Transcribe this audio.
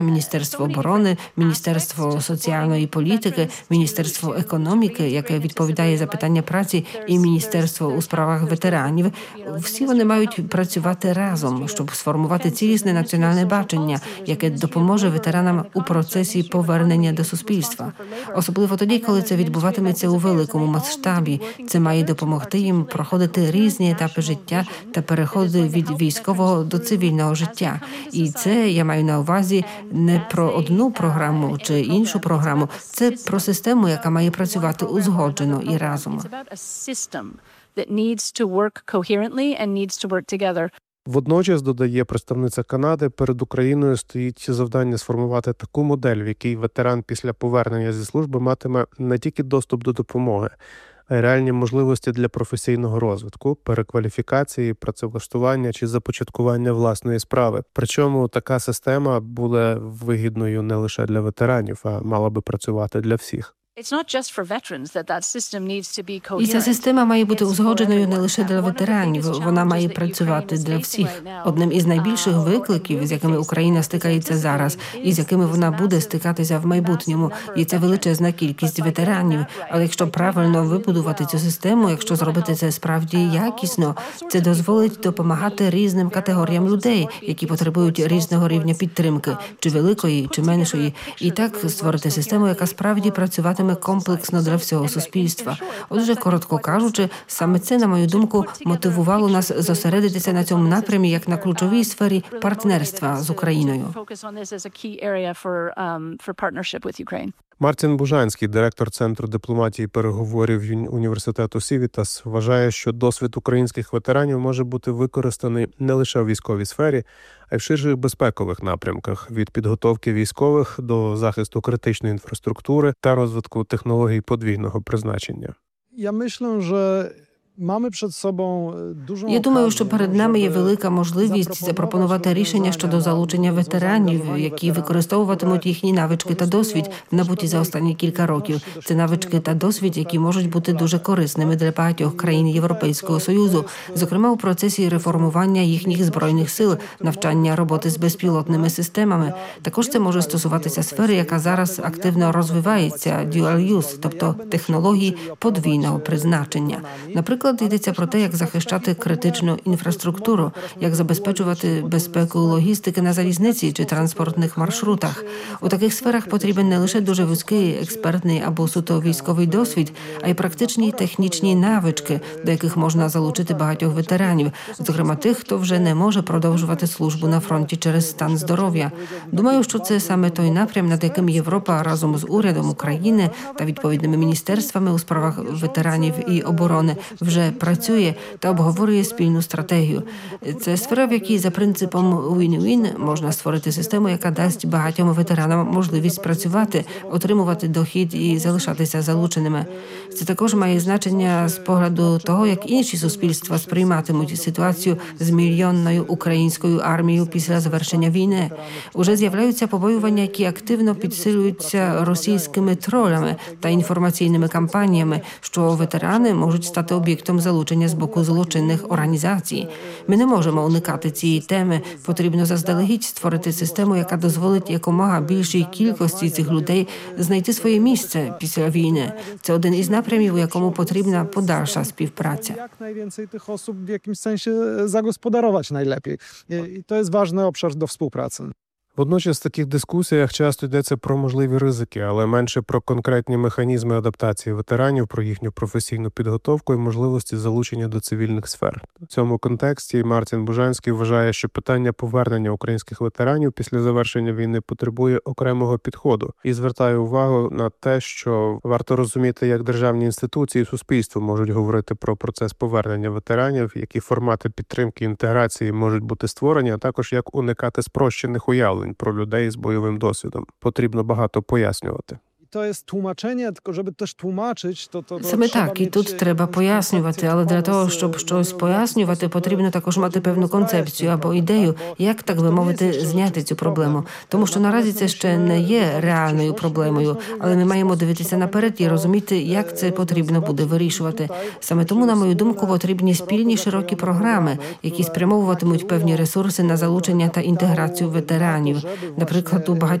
Міністерство оборони, Міністерство соціальної політики, Міністерство економіки, яке відповідає за питання праці, і Міністерство у справах ветеранів. Всі вони мають працювати разом, щоб сформувати цілісне національне бачення, яке допоможе ветеранам у процесі повернення до суспільства. Особливо тоді, коли це відбуватиметься у великому масштабі. Це має допомогти їм проходити різні етапи життя та переходи від військового до цивільного життя. І це, я маю на увазі, не про одну програму чи іншу програму. Це про систему, яка має працювати узгоджено і разом. Водночас, додає представниця Канади, перед Україною стоїть завдання сформувати таку модель, в якій ветеран після повернення зі служби матиме не тільки доступ до допомоги, а й реальні можливості для професійного розвитку, перекваліфікації, працевлаштування чи започаткування власної справи. Причому така система буде вигідною не лише для ветеранів, а мала би працювати для всіх. І ця система має бути узгодженою не лише для ветеранів, вона має працювати для всіх. Одним із найбільших викликів, з якими Україна стикається зараз, і з якими вона буде стикатися в майбутньому, є ця величезна кількість ветеранів. Але якщо правильно вибудувати цю систему, якщо зробити це справді якісно, це дозволить допомагати різним категоріям людей, які потребують різного рівня підтримки, чи великої, чи меншої, і так створити систему, яка справді працюватиме комплексно для всього суспільства. Отже, коротко кажучи, саме це, на мою думку, мотивувало нас зосередитися на цьому напрямі як на ключовій сфері партнерства з Україною. Мартін Бужанський, директор Центру дипломатії і переговорів університету Сівітас, вважає, що досвід українських ветеранів може бути використаний не лише у військовій сфері, а й в ширших безпекових напрямках – від підготовки військових до захисту критичної інфраструктури та розвитку технологій подвійного призначення. Я думаю, що перед нами є велика можливість запропонувати рішення щодо залучення ветеранів, які використовуватимуть їхні навички та досвід, набуті за останні кілька років. Це навички та досвід, які можуть бути дуже корисними для багатьох країн Європейського Союзу, зокрема у процесі реформування їхніх збройних сил, навчання роботи з безпілотними системами. Також це може стосуватися сфери, яка зараз активно розвивається – dual use, тобто технології подвійного призначення. Наприклад, йдеться про те, як захищати критичну інфраструктуру, як забезпечувати безпеку логістики на залізниці чи транспортних маршрутах. У таких сферах потрібен не лише дуже вузький експертний або суто військовий досвід, а й практичні технічні навички, до яких можна залучити багатьох ветеранів, зокрема тих, хто вже не може продовжувати службу на фронті через стан здоров'я. Думаю, що це саме той напрям, над яким Європа разом з урядом України та відповідними міністерствами у справах ветеранів і оборони вже працює та обговорює спільну стратегію. Це сфера, в якій за принципом win-win можна створити систему, яка дасть багатьом ветеранам можливість працювати, отримувати дохід і залишатися залученими. Це також має значення з погляду того, як інші суспільства сприйматимуть ситуацію з мільйонною українською армією після завершення війни. Уже з'являються побоювання, які активно підсилюються російськими тролями та інформаційними кампаніями, що ветерани можуть стати об'єктом залучення з боку злочинних організацій. Ми не можемо уникати цієї теми. Потрібно заздалегідь створити систему, яка дозволить якомога більшій кількості цих людей знайти своє місце після війни. Це один із напрямів, у якому потрібна подальша співпраця. Як найwięcej tych osób w jakimś sensie zagospodarować najlepiej. I to jest ważny obszar do współpracy. Водночас в таких дискусіях часто йдеться про можливі ризики, але менше про конкретні механізми адаптації ветеранів, про їхню професійну підготовку і можливості залучення до цивільних сфер. В цьому контексті Мартін Бужанський вважає, що питання повернення українських ветеранів після завершення війни потребує окремого підходу і звертає увагу на те, що варто розуміти, як державні інституції і суспільство можуть говорити про процес повернення ветеранів, які формати підтримки і інтеграції можуть бути створені, а також як уникати спрощених уявлень про людей з бойовим досвідом. Потрібно багато пояснювати. to jest tłumaczenie, tylko żeby też tłumaczyć, to Саме trzeba так, і mieć тут треба jakąś пояснювати, koncepcję, але для того, pomysł, щоб щось no, пояснювати, потрібно також мати певну концепцію або ідею, як, так би мовити, зняти цю проблему. Тому що наразі це ще не є реальною проблемою, але ми маємо дивитися наперед і розуміти, як це потрібно буде вирішувати. Саме тому, на мою думку, потрібні спільні широкі програми, які спрямовуватимуть певні ресурси на залучення та інтеграцію ветеранів. Наприклад, у багатьох